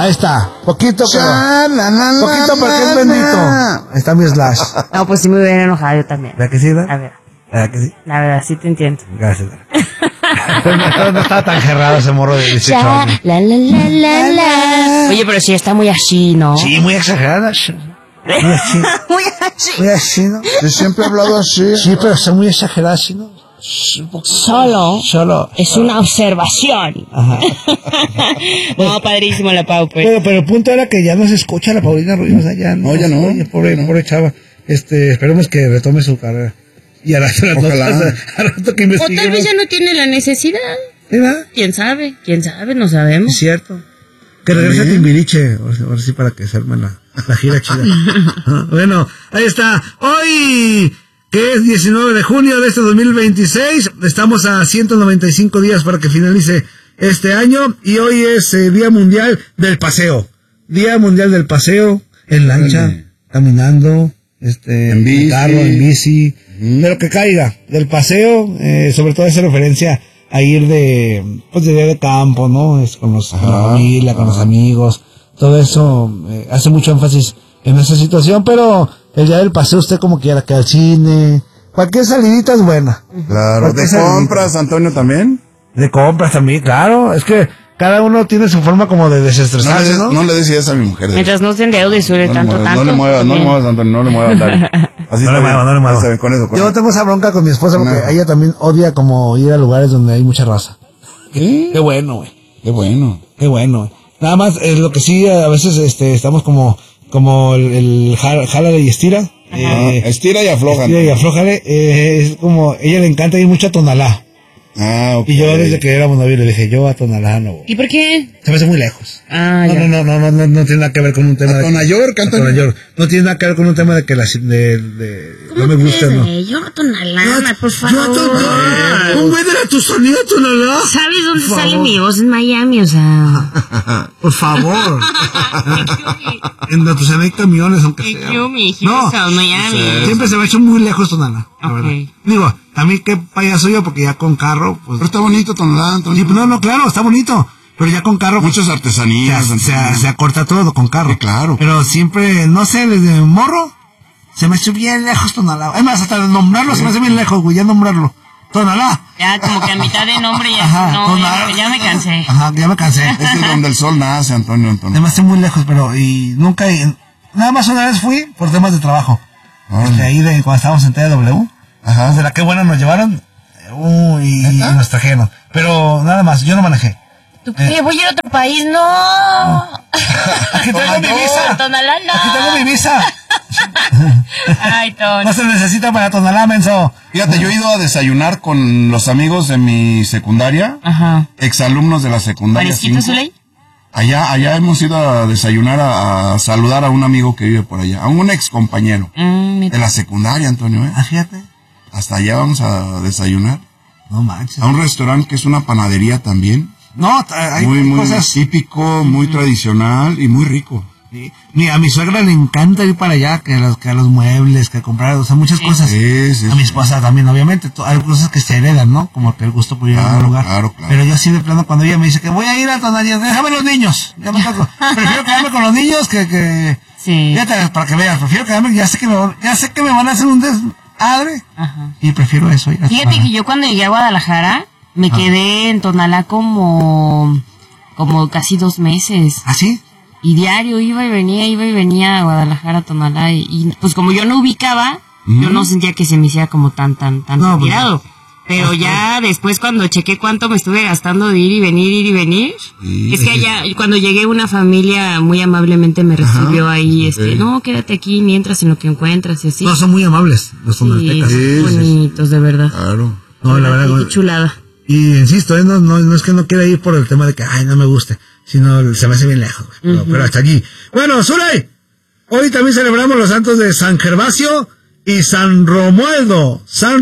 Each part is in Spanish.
Ahí está. Poquito, pero que es bendito. Ahí está mi Slash. No, pues sí me hubiera enojado yo también. ¿Verdad que sí, verdad? A ver. ¿Verdad que sí? La verdad, sí te entiendo. Gracias. No estaba tan gerrado ese morro de 18 años. Oye, pero sí está muy así, ¿no? Sí, muy exagerada. Muy así. Muy así, ¿no? Yo siempre he hablado así. Sí, pero está muy exagerada así, ¿no? Solo es una observación. Ajá. No, padrísimo la Pau, pues. Pero el punto era que ya no se escucha la Paulina Rubio, o sea, ya no. No, ya no. Oye, pobre chava. Esperemos que retome su carrera. Y a rato que O investiguemos. tal vez ya no tiene la necesidad. ¿Verdad? ¿Quién sabe? No sabemos. Es cierto. Que regrese a Timbiriche, ahora sí, para que se arme la gira chida. Bueno, ahí está. Hoy, que es 19 de junio de este 2026, estamos a 195 días para que finalice este año, y hoy es Día Mundial del Paseo. Día Mundial del Paseo, en lancha, caminando, en bici. carro, en bici, de lo que caiga, del paseo, sobre todo hace referencia a ir de día de campo, ¿no? Con la familia, con los amigos, todo eso, hace mucho énfasis en esa situación, pero el día del paseo usted como quiera, que al cine, cualquier salidita es buena. Claro, ¿de compras, Antonio, también? De compras también, claro, es que cada uno tiene su forma como de desestresarse, ¿no? No le des ideas a mi mujer. Mientras no se endeude y sube tanto. No le muevas, Antonio, no le muevas, Dani. Así No le muevas. Con eso. Yo tengo esa bronca con mi esposa porque ella también odia como ir a lugares donde hay mucha raza. ¿Qué? Qué bueno, güey. Qué bueno. Qué bueno, güey. Nada más, lo que sí, a veces estamos como el jálale y estira. Estira y afloja. Estira y aflójale. Es como, ella le encanta ir mucho a Tonalá. Ah, ok. Y yo desde que éramos novios le dije, yo a Tonalá no voy. ¿Y por qué? Se me hace muy lejos. Ah, No tiene nada que ver con un tema ¿A Tonayork, Antonio? No tiene nada que ver con un tema de que no me gusta, ¿no? Yo a Tonalá, por favor. Yo a Tonalá. Un güey de la Tucson a Tonalá. ¿Sabes dónde sale mi voz? En Miami, o sea. Por favor. En la Tucson hay camiones, aunque sea. Miami. Siempre se me ha hecho muy lejos Tonalá. Okay. Digo, también qué payaso yo, porque ya con carro, pues. Pero está bonito Tonalá, Antonio. Sí, no, claro, está bonito. Pero ya con carro. Muchas artesanías. Se acorta todo con carro. Sí, claro. Pero siempre, no sé, desde morro, se me hace bien lejos Tonalá. Además, hasta nombrarlo se me hace bien lejos, güey, ya nombrarlo. Tonalá. Ya, como que a mitad de nombre ya. Ajá, No, Tonalá. ya me cansé. Ajá, ya me cansé. Este es donde el sol nace, Antonio. Se me hace muy lejos, pero, nada más una vez fui por temas de trabajo. Ahí cuando estábamos en TW. Ajá. De la que buena nos llevaron. Y nos trajeron. Pero nada más, yo no manejé. ¿Tú qué? Voy a ir a otro país, no. Aquí traigo mi visa. Tonalá, no. Aquí traigo mi visa. Ay, Ton. No se necesita para Tonalá, menso. Fíjate, yo he ido a desayunar con los amigos de mi secundaria. Ajá. Exalumnos de la secundaria. ¿Marisquito Zuley? Allá hemos ido a desayunar, a saludar a un amigo que vive por allá. A un ex compañero. De la secundaria, Antonio, Fíjate. Hasta allá vamos a desayunar. No manches. A un restaurante que es una panadería también. No, hay muy cosas típico, muy tradicional y muy rico. Sí. A mi suegra le encanta ir para allá, que a los muebles, que comprar, o sea, muchas cosas. Sí. A mi esposa también, obviamente. Hay cosas que se heredan, ¿no? Como que el gusto por ir a un lugar. Claro. Pero yo sí, de plano, cuando ella me dice que voy a ir a Tonalá, déjame los niños. Ya me toco. Prefiero quedarme con los niños que Sí. Fíjate, para que veas, prefiero quedarme, ya sé que me van a hacer un desmadre. Ajá. Y prefiero eso. Fíjate que yo cuando llegué a Guadalajara, me quedé en Tonalá como casi 2 meses. ¿Ah, sí? Y diario iba y venía a Guadalajara, a Tonalá. Y pues como yo no ubicaba, yo no sentía que se me hiciera como tan retirado. Pero ya después cuando chequé cuánto me estuve gastando de ir y venir. Sí. Es que allá, cuando llegué, una familia muy amablemente me recibió ahí, no, quédate aquí mientras en lo que encuentras y así. No, son muy amables los tonaltecas. Sí, bonitos, de verdad. Claro. No, la verdad. Qué chulada. Y insisto, no es que no quiera ir por el tema de que, no me guste, sino se me hace bien lejos, pero hasta allí. Bueno, Zuley, hoy también celebramos los santos de San Gervasio y San Romualdo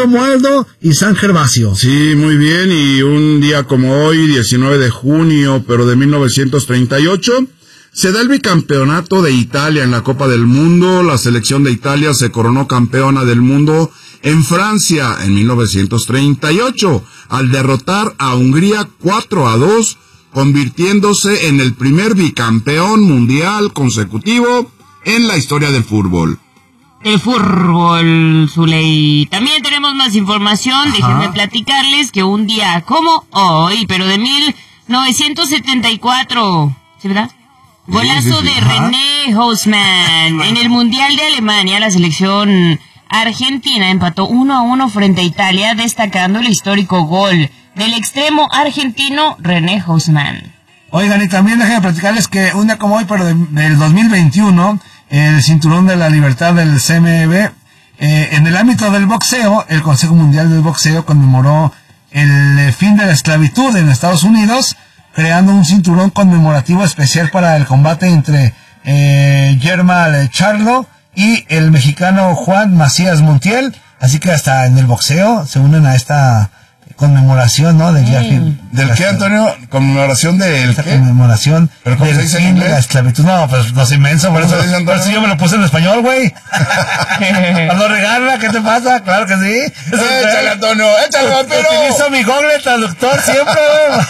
y San Gervasio. Sí, muy bien, y un día como hoy, 19 de junio, pero de 1938, se da el bicampeonato de Italia en la Copa del Mundo. La selección de Italia se coronó campeona del mundo en Francia en 1938, al derrotar a Hungría 4-2 convirtiéndose en el primer bicampeón mundial consecutivo en la historia del fútbol. El fútbol, Zuley. También tenemos más información. Déjenme platicarles que un día como hoy, pero de 1974, ¿sí, verdad? Golazo de René Hausmann. En el Mundial de Alemania, la selección argentina empató 1-1 frente a Italia, destacando el histórico gol del extremo argentino René Hausmann. Oigan, y también déjenme platicarles que un día como hoy, pero del 2021, el cinturón de la libertad del CMB, en el ámbito del boxeo, el Consejo Mundial del Boxeo conmemoró el fin de la esclavitud en Estados Unidos, creando un cinturón conmemorativo especial para el combate entre Germán Charlo y el mexicano Juan Macías Montiel. Así que hasta en el boxeo se unen a esta conmemoración, ¿no? ¿Del qué, Antonio? ¿Conmemoración del qué? Conmemoración ¿Pero cómo se dice en inglés? De la esclavitud. No, pues no soy inmenso, por eso yo me lo puse en español, güey. Cuando regala, ¿qué te pasa? Claro que sí. Échale, Antonio, échale, vampiro. Utilizo mi Google Traductor siempre, güey.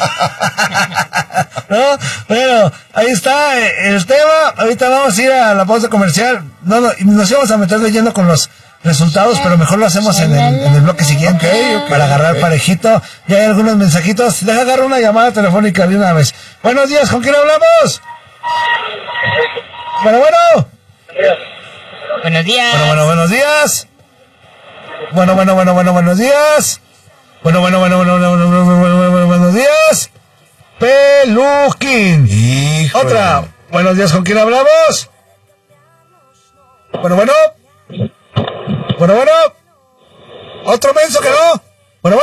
¿No? Bueno, ahí está el tema. Ahorita vamos a ir a la pausa comercial. Nos íbamos a meter leyendo con los resultados, pero mejor lo hacemos en el bloque siguiente, para agarrar parejito. Ya hay algunos mensajitos. Deja agarrar una llamada telefónica de una vez. Buenos días, ¿con quién hablamos? Bueno. Buenos días. Buenos días. Buenos días. Buenos días. Peluquín. Híjole. Otra. Buenos días, ¿con quién hablamos? Bueno. Otro menso que no. Bueno.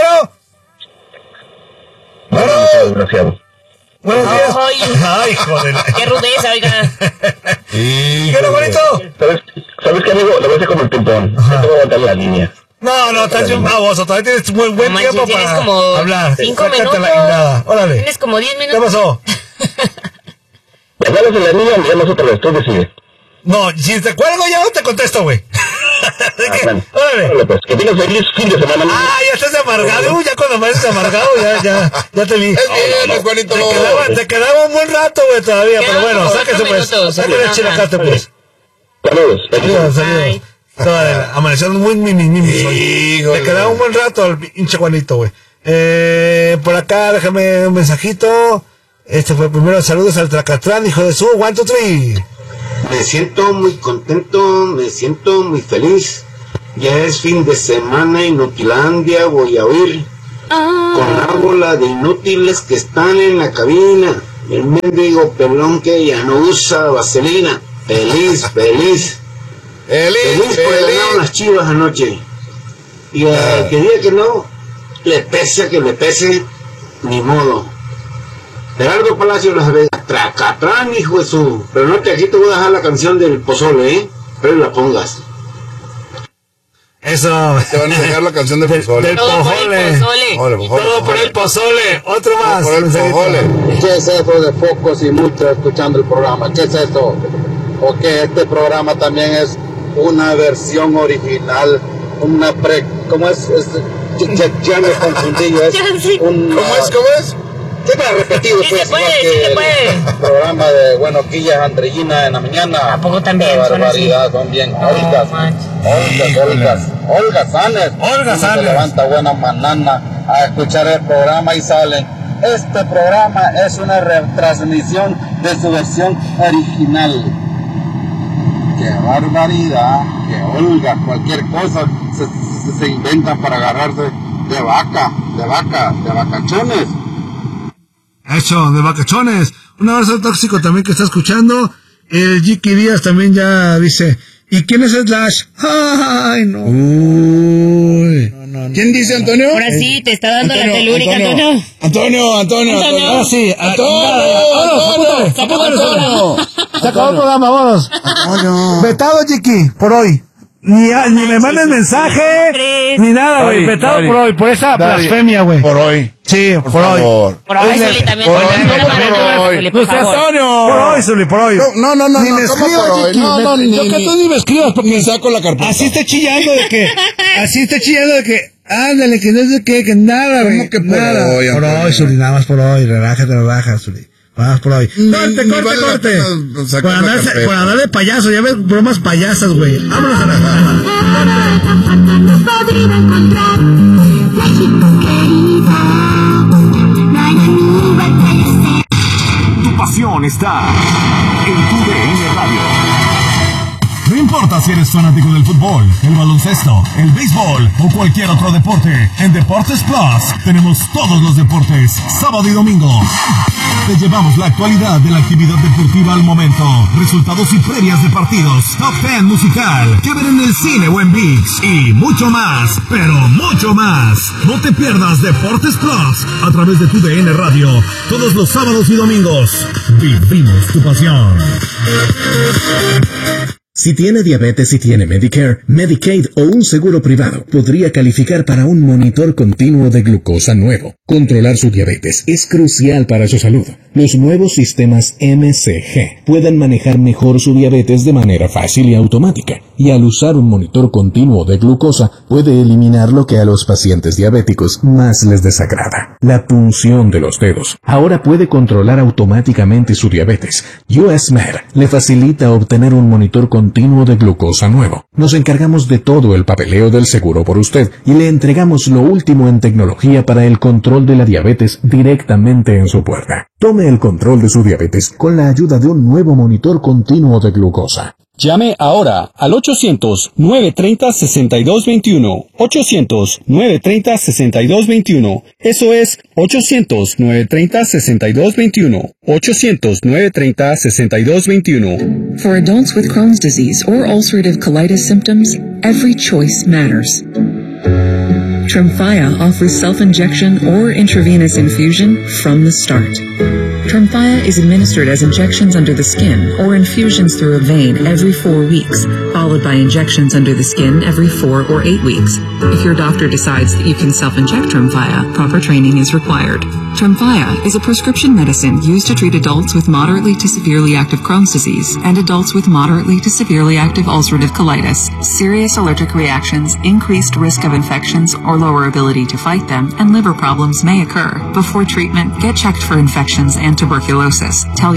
Desgraciado. Buenos días. Ay, joder. Qué rudeza, oiga. ¿Qué era bonito? ¿Sabes qué, amigo? Lo voy a hacer como el ping-pong. No te voy a aguantar la línea. No, estás bien baboso. Todavía tienes muy buen tiempo para como hablar. 5 Sácate minutos. la guindada. Órale. Tienes como 10 minutos. ¿Qué pasó? ¿Me hablas de la línea? Me llamas otra vez. Tú decides. No, si te cuelgo ya no te contesto, güey. Bueno. Órale. Pues, que tengas feliz fin de semana. Ya estás amargado. Ya cuando me haces amargado, ya te vi. Es Juanito. Te quedaba un buen rato, güey, todavía. Pero bueno, sáquese pues. Sáquese el chilacate, pues. Saludos. Saludos. Amaneció muy mimi. Te quedaba un buen rato al pinche Juanito, güey. Por acá, déjame un mensajito. Fue primero, saludos al Tracatrán, hijo de su 1, 2, 3. Me siento muy contento, me siento muy feliz. Ya es fin de semana, Inutilandia voy a oír. Con la bola de inútiles que están en la cabina. El mendigo pelón que ya no usa vaselina. Feliz por ganar las Chivas anoche. Y al que diga que no, le pese a que le pese, ni modo. Gerardo Palacio Las Vegas, Tracatrán, hijo de su... Pero no aquí te voy a dejar la canción del pozole, Pero la pongas. Eso. Te van a dejar la canción del pozole. Del pozole. Todo por el pozole. Otro más. Por el pozole. ¿Qué es eso de pocos y muchos escuchando el programa? ¿Qué es eso? ¿O que este programa también es una versión original? ¿Cómo es? Ya me confundí. ¿Cómo es? ¿Qué me ha repetido? Sí se puede. El programa de Quillas Andreina en la mañana. ¿A poco también? Qué barbaridad, son bien. Olga Sánchez. Se levanta buena manana a escuchar el programa y salen. Este programa es una retransmisión de su versión original. Qué barbaridad. Que Olga, cualquier cosa se inventan para agarrarse de vacachones. Eso, de vacachones. Un abrazo tóxico también que está escuchando. El Jiki Díaz también ya dice, ¿y quién es Slash? Ay, no. Uy. No. ¿Quién dice, Antonio? Ahora sí, te está dando la telúrica, Antonio. Antonio. Ahora sí. Antonio. Se acabó el programa, vámonos. Vetado, Jiki, por hoy. Ni me mandes mensaje, ni nada, güey. Vetado por hoy, por esa blasfemia, güey. Por hoy. Sí, por hoy. Por hoy, Zuli, también. Por hoy. Zuli, por hoy. No. Ni me escribas, Jiki. Yo que tú ni me escribas, porque saco la carpeta. Así está chillando de que Ándale, que no es de qué, que nada, güey. ¿Cómo que por nada. hoy, Por Antonio? hoy, Zuli, nada más por hoy. Relájate, Zuli. Nada más por hoy. Corte. Por andar de payaso, ya ves, bromas payasas, güey. Vámonos a la Podría encontrar México querido. No hay igual que este. Tu pasión está en tu DN Radio. No importa si eres fanático del fútbol, el baloncesto, el béisbol o cualquier otro deporte, en Deportes Plus tenemos todos los deportes, sábado y domingo. Te llevamos la actualidad de la actividad deportiva al momento, resultados y previas de partidos, top 10 musical, que ver en el cine o en ViX, y mucho más, pero mucho más. No te pierdas Deportes Plus a través de tu DN Radio, todos los sábados y domingos. Vivimos tu pasión. Si tiene diabetes y tiene Medicare, Medicaid o un seguro privado, podría calificar para un monitor continuo de glucosa nuevo. Controlar su diabetes es crucial para su salud. Los nuevos sistemas MCG pueden manejar mejor su diabetes de manera fácil y automática. Y al usar un monitor continuo de glucosa, puede eliminar lo que a los pacientes diabéticos más les desagrada: la punción de los dedos. Ahora puede controlar automáticamente su diabetes. US Med le facilita obtener un monitor continuo de glucosa nuevo. Nos encargamos de todo el papeleo del seguro por usted y le entregamos lo último en tecnología para el control de la diabetes directamente en su puerta. Tome el control de su diabetes con la ayuda de un nuevo monitor continuo de glucosa. Llame ahora al 800-930-6221. 800-930-6221. Eso es 800-930-6221. 800-930-6221. For adults with Crohn's disease or ulcerative colitis symptoms, every choice matters. Tremfya offers self-injection or intravenous infusion from the start. Tremfya is administered as injections under the skin or infusions through a vein every 4 weeks, followed by injections under the skin every 4 or 8 weeks. If your doctor decides that you can self-inject Tremfya, proper training is required. Tremfya is a prescription medicine used to treat adults with moderately to severely active Crohn's disease and adults with moderately to severely active ulcerative colitis. Serious allergic reactions, increased risk of infections or lower ability to fight them, and liver problems may occur. Before treatment, get checked for infections and tuberculosis. Tell